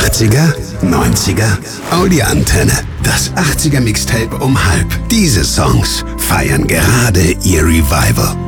80er, 90er, Audi-Antenne. Das 80er Mixtape um halb. Diese Songs feiern gerade ihr Revival.